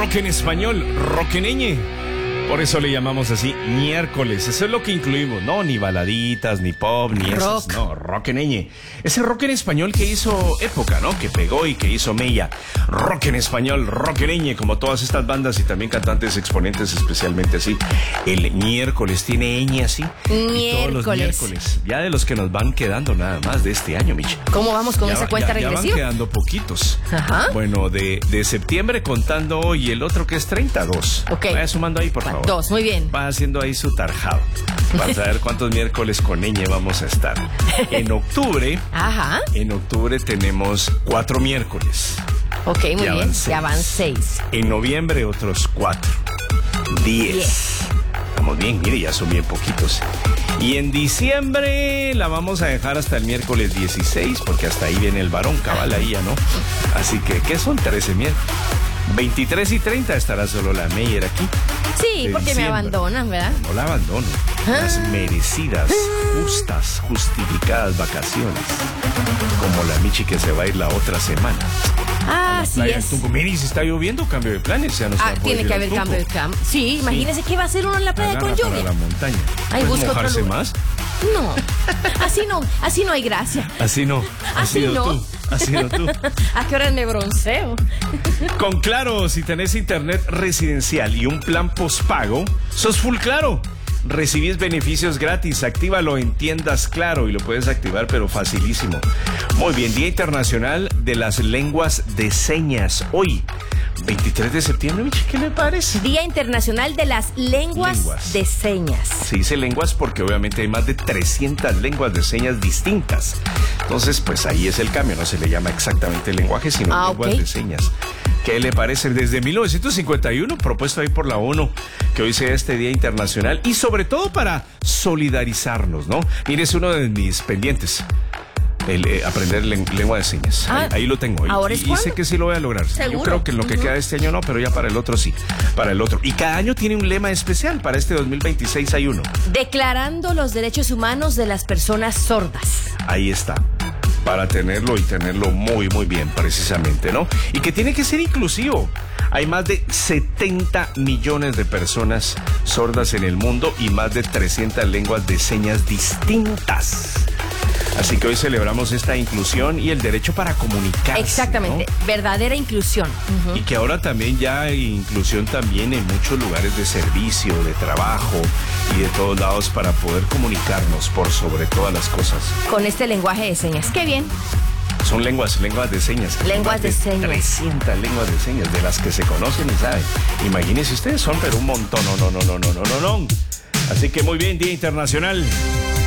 rock en español, rock en ñ. Por eso le llamamos así miércoles. Eso es lo que incluimos, no ni baladitas, ni pop, ni esas, no, rock en ñ. Ese rock en español que hizo época, ¿no? Que pegó y que hizo mella. Rock en español, rock en ñ, como todas estas bandas y también cantantes exponentes, especialmente así. El miércoles tiene ñ así. Miércoles. Y todos los miércoles. Ya de los que nos van quedando nada más de este año, Michi. ¿Cómo vamos con esa cuenta regresiva? Ya van quedando poquitos. Ajá. Bueno, de septiembre contando hoy el otro que es 32. Ok. Vaya sumando ahí, por favor. 2, muy bien. Va haciendo ahí su tarjado para saber cuántos miércoles con ñ vamos a estar. En octubre, Ajá. en octubre tenemos 4 miércoles. Ok, muy Ya bien. van 6. Ya van 6. En noviembre otros 4. 10. Estamos bien, mire, ya son bien poquitos. Y en diciembre la vamos a dejar hasta el miércoles 16, porque hasta ahí viene el varón, cabal, ahí ya no. Así que, ¿qué son 13 miércoles? 23 y 30 estará solo la Meyer aquí. Sí, de porque diciembre. me abandonan, ¿verdad? No la abandono. Las merecidas, justas, justificadas vacaciones. Como la Michi que se va a ir la otra semana. Ah, sí Playa del es. Tunco. Mire, si está lloviendo, cambio de planes. Ya no se va a poder Tiene ir que al haber Tunco. cambio de campo. Sí, imagínese qué va a hacer uno en la playa Agarra con para lluvia. la montaña. Ay, ¿Puedes busca otro mojarse lugar. más? No, así no hay gracia. Así no. Has Así sido no. tú. Has sido tú. ¿A qué horas me bronceo? Con Claro, si tenés internet residencial y un plan postpago, sos full Claro. Recibís beneficios gratis, actívalo en tiendas Claro y lo puedes activar pero facilísimo. Muy bien, Día Internacional de las Lenguas de Señas. Hoy, 23 de septiembre, Michi, ¿qué le parece? Día Internacional de las Lenguas de Señas. Se dice lenguas porque obviamente hay más de 300 lenguas de señas distintas. Entonces, pues ahí es el cambio, no se le llama exactamente lenguaje, sino lenguas de señas. ¿Qué le parece? Desde 1951, propuesto ahí por la ONU, que hoy sea este Día Internacional y sobre todo para solidarizarnos, ¿no? Mire, es uno de mis pendientes. Aprender lengua de señas. Ahí lo tengo. ¿Ahora y sé que sí lo voy a lograr. ¿Seguro? Yo creo que en lo que queda de este año no, pero ya para el otro sí. Para el otro. Y cada año tiene un lema especial. Para este 2026 hay uno. Declarando los derechos humanos de las personas sordas. Ahí está. Para tenerlo y tenerlo muy, muy bien, precisamente, ¿no? Y que tiene que ser inclusivo. Hay más de 70 millones de personas sordas en el mundo y más de 300 lenguas de señas distintas. Así que hoy celebramos esta inclusión y el derecho para comunicarse. Exactamente, ¿no? Verdadera inclusión. Y que ahora también ya hay inclusión también en muchos lugares de servicio, de trabajo y de todos lados para poder comunicarnos por sobre todas las cosas. Con este lenguaje de señas. ¡Qué bien! Son lenguas de señas. Lenguas de señas. 300 lenguas de señas de las que se conocen y saben. Imagínense ustedes, son pero un montón, no. Así que muy bien, Día Internacional